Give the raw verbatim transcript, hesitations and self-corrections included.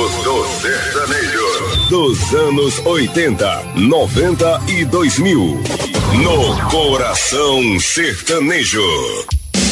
Ritmos do sertanejo. Dos anos oitenta, noventa e dois mil. No Coração Sertanejo.